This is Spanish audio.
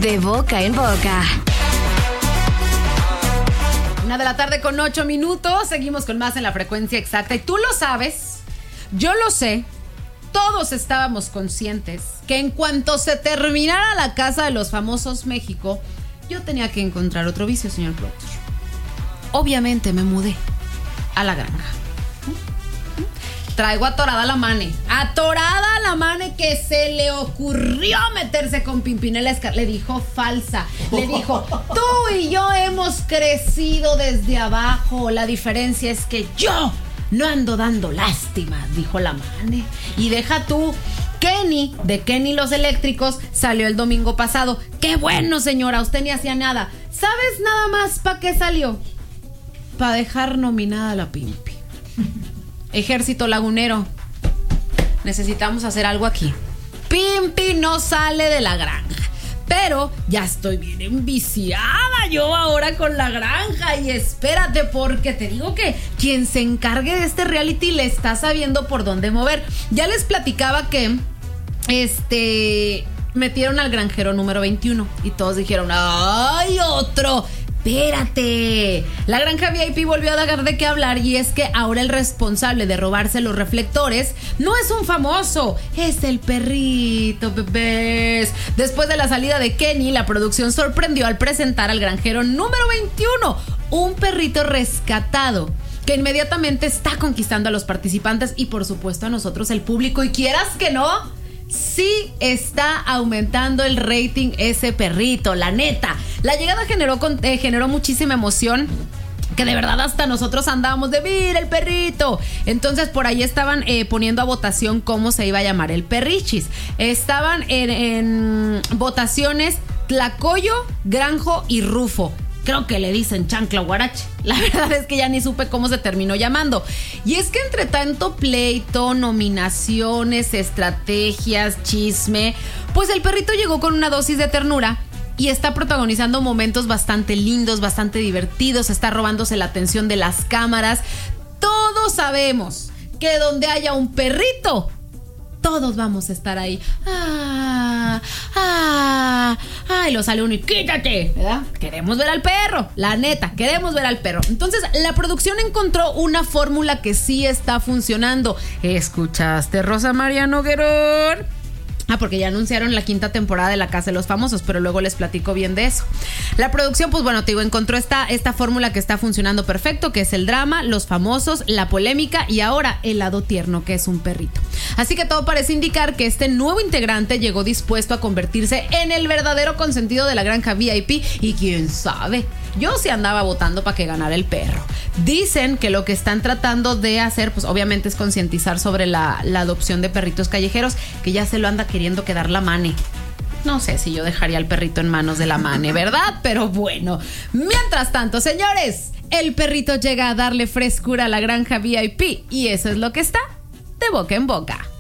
De boca en boca. 1:08 p.m. Seguimos con más en la frecuencia exacta. Y tú lo sabes, yo lo sé, todos estábamos conscientes que en cuanto se terminara la Casa de los Famosos México, yo tenía que encontrar otro vicio, señor productor. Obviamente me mudé a la granja. Traigo atorada la Mane que se le ocurrió meterse con Pimpinela Escarlata. Le dijo falsa, le dijo, tú y yo hemos crecido desde abajo, la diferencia es que yo no ando dando lástima, dijo la Mane. Y deja tú, Kenny, de Kenny los Eléctricos, salió el domingo pasado. ¡Qué bueno, señora! Usted ni hacía nada. ¿Sabes nada más para qué salió? Para dejar nominada a la Pimpi. Ejército Lagunero, necesitamos hacer algo aquí. Pimpi no sale de la granja, pero ya estoy bien enviciada yo ahora con la granja. Y espérate, porque te digo que quien se encargue de este reality le está sabiendo por dónde mover. Ya les platicaba que metieron al granjero número 21 y todos dijeron, ¡ay, otro! Espérate, la granja VIP volvió a dar de qué hablar, y es que ahora el responsable de robarse los reflectores no es un famoso, es el perrito, bebés. Después de la salida de Kenny, la producción sorprendió al presentar al granjero número 21, un perrito rescatado que inmediatamente está conquistando a los participantes y por supuesto a nosotros, el público. Y quieras que no, sí está aumentando el rating ese perrito, la neta. La llegada generó muchísima emoción, que de verdad hasta nosotros andábamos de mira el perrito. Entonces por ahí estaban poniendo a votación cómo se iba a llamar el perrichis. Estaban en votaciones Tlacoyo, Granjo y Rufo. Creo que le dicen chancla guarache. La verdad es que ya ni supe cómo se terminó llamando. Y es que entre tanto pleito, nominaciones, estrategias, chisme, pues el perrito llegó con una dosis de ternura y está protagonizando momentos bastante lindos, bastante divertidos. Está robándose la atención de las cámaras. Todos sabemos que donde haya un perrito, todos vamos a estar ahí. Y lo sale uno y quítate, ¿verdad? Queremos ver al perro, la neta, queremos ver al perro. Entonces la producción encontró una fórmula que sí está funcionando. ¿Escuchaste, Rosa María Noguerón? Porque ya anunciaron la 5ª temporada de La Casa de los Famosos, pero luego les platico bien de eso. La producción, pues bueno, te digo, encontró esta fórmula que está funcionando perfecto, que es el drama, los famosos, la polémica y ahora el lado tierno, que es un perrito. Así que todo parece indicar que este nuevo integrante llegó dispuesto a convertirse en el verdadero consentido de la granja VIP, y quién sabe, yo sí andaba votando para que ganara el perro. Dicen que lo que están tratando de hacer, pues obviamente es concientizar sobre la adopción de perritos callejeros, que ya se lo anda queriendo quedar la Mane. No sé si yo dejaría al perrito en manos de la Mane, ¿verdad? Pero bueno, mientras tanto, señores, el perrito llega a darle frescura a la granja VIP y eso es lo que está de boca en boca.